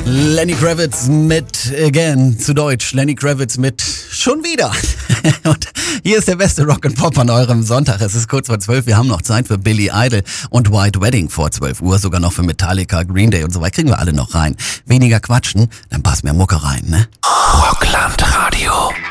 Lenny Kravitz mit Again, zu Deutsch. Lenny Kravitz mit schon wieder. Und hier ist der beste Rock and Pop an eurem Sonntag. Es ist kurz vor 12. Wir haben noch Zeit für Billy Idol und White Wedding vor 12 Uhr. Sogar noch für Metallica, Green Day und so weiter. Kriegen wir alle noch rein. Weniger quatschen, dann passt mehr Mucke rein, ne? Rockland Radio.